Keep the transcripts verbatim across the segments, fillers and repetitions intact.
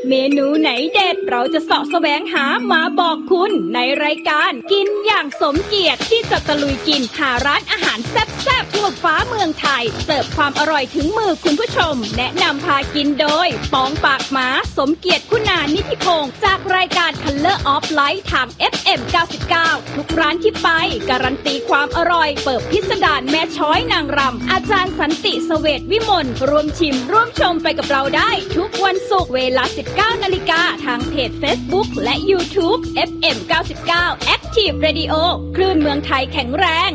เมนูไหนเด็ดเราจะเสาะแสวงหามาบอกคุณในรายการกินอย่างสมเกียรติที่จะตะลุยกินหาร้านอาหารแซ่บๆทั่วฟ้าเมืองไทยเสิร์ฟความอร่อยถึงมือคุณผู้ชมแนะนำพากินโดยปองปากหมาสมเกียรติคุณานิธิพงศ์จากรายการ Color of Light ทาง เอฟ เอ็ม เก้าสิบเก้า ทุกร้านที่ไปการันตีความอร่อยเปิดพิสดารแม่ช้อยนางรำอาจารย์สันติเสวตวิมลร่วมชิมร่วมชมไปกับเราได้ทุกวันศุกร์เวลา สิบเก้านาฬิกาทางเพจ Facebook และ YouTube เอฟ เอ็ม เก้าสิบเก้า Active Radio คลื่นเมืองไทยแข็งแรง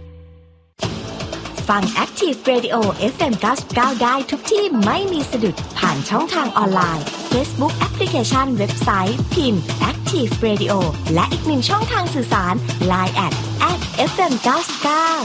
ฟัง Active Radio เอฟ เอ็ม เก้าสิบเก้า ได้ทุกที่ไม่มีสะดุดผ่านช่องทางออนไลน์ Facebook แอปพลิเคชันเว็บไซต์พิมพ์ Active Radio และอีกหนึ่งช่องทางสื่อสาร ไลน์ แอท แอท เอฟ เอ็ม เก้าสิบเก้า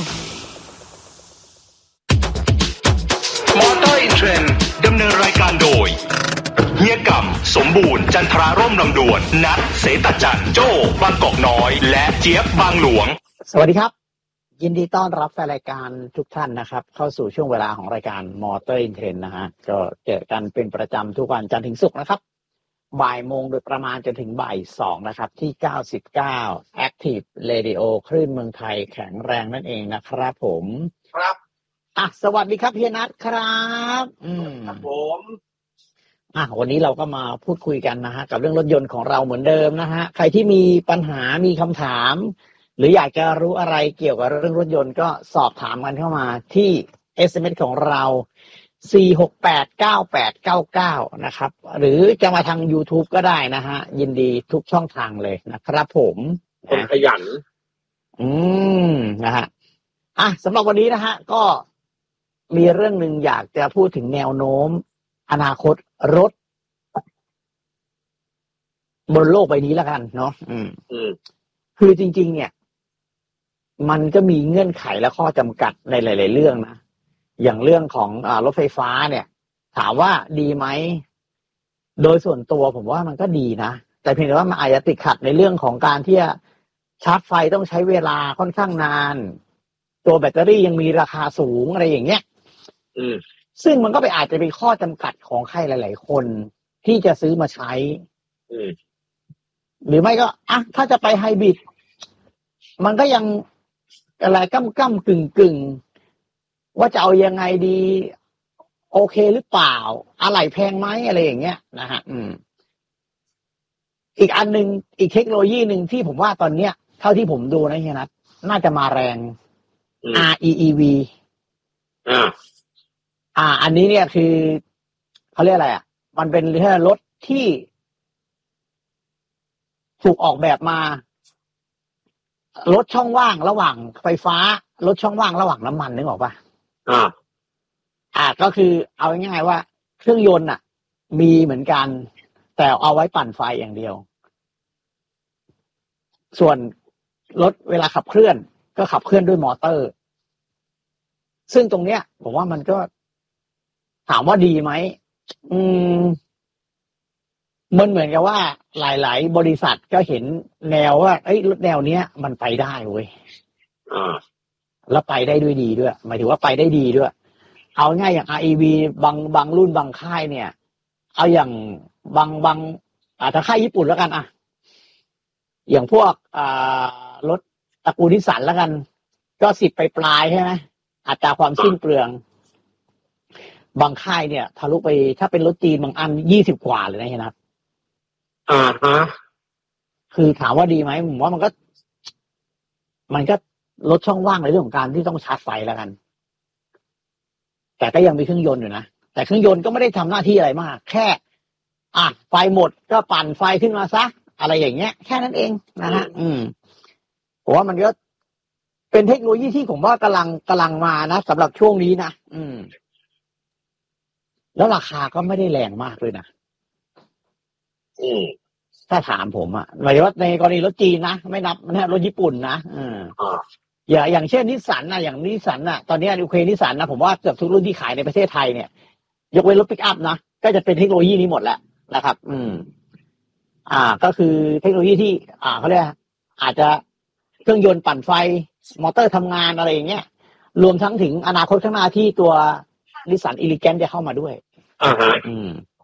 มอเตอร์อินเทรนด์ดำเนินรายการโดยเฮียกำสมบูรณ์จันทราร่มลำดวนนัทเสตจันทร์โจ้บางกอกน้อยและเจี๊ยบบางหลวงสวัสดีครับยินดีต้อนรับแฟนรายการทุกท่านนะครับเข้าสู่ช่วงเวลาของรายการมอเตอร์อินเทรนด์นะฮะก็เจอกันเป็นประจำทุกวันจันทร์ถึงศุกร์นะครับบ่ายโมงโดยประมาณจนถึงบ่ายสองนะครับที่เก้าสิบเก้า Active Radio คลื่นเมืองไทยแข็งแรงนั่นเองนะครับผมครับอ่ะสวัสดีครับเฮียนัทครับอืมครับผมอ่ะวันนี้เราก็มาพูดคุยกันนะฮะกับเรื่องรถยนต์ของเราเหมือนเดิมนะฮะใครที่มีปัญหามีคำถามหรืออยากจะรู้อะไรเกี่ยวกับเรื่องรถยนต์ก็สอบถามกันเข้ามาที่ เอส เอ็ม เอส ของเราสี่ หก แปด เก้า แปด เก้า เก้านะครับหรือจะมาทาง YouTube ก็ได้นะฮะยินดีทุกช่องทางเลยนะครับผมคนขยันอืมนะฮะอ่ะสำหรับวันนี้นะฮะก็มีเรื่องนึงอยากจะพูดถึงแนวโน้มอนาคตรถบนโลกใบนี้แล้วกันเนาะอืมอืมคือจริงๆเนี่ยมันก็มีเงื่อนไขและข้อจำกัดในหลายๆเรื่องนะอย่างเรื่องของอ่ารถไฟฟ้าเนี่ยถามว่าดีไหมโดยส่วนตัวผมว่ามันก็ดีนะแต่เพียงแต่ว่ามันอาจจะติดขัดในเรื่องของการที่จะชาร์จไฟต้องใช้เวลาค่อนข้างนานตัวแบตเตอรี่ยังมีราคาสูงอะไรอย่างเงี้ยอืมซึ่งมันก็ไปอาจจะเป็นข้อจำกัดของใครหลายๆคนที่จะซื้อมาใช้อืมหรือไม่ก็อ่ะถ้าจะไปไฮบริดมันก็ยังอะไรก้ำก้ำกึ่งกึ่งว่าจะเอายังไงดีโอเคหรือเปล่าอะไรแพงไหมอะไรอย่างเงี้ยนะฮะอืมอีกอันนึงอีกเทคโนโลยีหนึ่งที่ผมว่าตอนเนี้ยเท่าที่ผมดูนะเฮียนัทน่าจะมาแรง อาร์ อี อี วีอ่าอ่าอันนี้เนี่ยคือเขาเรียกอะไรอ่ะมันเป็นรถที่ถูกออกแบบมาลดช่องว่างระหว่างไฟฟ้าลดช่องว่างระหว่างน้ำมันนึกออกป่ะอ่าอ่าก็คือเอาง่ายๆว่าเครื่องยนต์อ่ะมีเหมือนกันแต่เอาไว้ปั่นไฟอย่างเดียวส่วนรถเวลาขับเคลื่อนก็ขับเคลื่อนด้วยมอเตอร์ซึ่งตรงเนี้ยผมว่ามันก็ถามว่าดีไหมอืมมันเหมือนกับว่าหลายๆบริษัทก็เห็นแนวว่าไอ้รถแนวเนี้ยมันไปได้เว้ยอ่าแล้วไปได้ด้วยดีด้วยหมายถึงว่าไปได้ดีด้วยเอาง่ายอย่าง อาร์ อี วี บางบางรุ่นบางค่ายเนี่ยเอาอย่างบางบางอ่าถ้าค่ายญี่ปุ่นแล้วกันอ่ะอย่างพวกอ่ารถตระกูลนิสสันแล้วกันก็สิบไปปลายใช่ไหมอัตราความสิ้นเปลืองบางค่ายเนี่ยทะลุไปถ้าเป็นรถจีนบางอันยี่สิบกว่าเลยนะเห็นไหมอ่าฮะคือถามว่าดีไหมผมว่ามันก็มันก็ลดช่องว่างในเรื่องของการที่ต้องชาร์จไฟแล้วกันแต่ก็ยังมีเครื่องยนต์อยู่นะแต่เครื่องยนต์ก็ไม่ได้ทำหน้าที่อะไรมากแค่อ่ะไฟหมดก็ปั่นไฟขึ้นมาซะอะไรอย่างเงี้ยแค่นั้นเองนะฮะอืมผมว่ามันก็เป็นเทคโนโลยีที่ผมว่ากำลังกำลังมานะสำหรับช่วงนี้นะอืมแล้วราคาก็ไม่ได้แรงมากเลยนะอืมถ้าถามผมอ่ะหมายถึงว่าในกรณีรถจีนนะไม่นับนะรถญี่ปุ่นนะอืมอย่างอย่างเช่นนิสสันนะอย่างนิสสันน่ะตอนนี้โอเคนิสสันนะผมว่าเกือบทุกรุ่นที่ขายในประเทศไทยเนี่ยยกเว้นรถปิกอัพนะก็จะเป็นเทคโนโลยีนี้หมดแล้วนะครับอืมอ่าก็คือเทคโนโลยีที่อ่าเขาเรียกอาจจะเครื่องยนต์ปั่นไฟมอเตอร์ทำงานอะไรอย่างเงี้ยรวมทั้งถึงอนาคตข้างหน้าที่ตัวนิสสันอีลิแกนจะเข้ามาด้วยอ่าฮะอืม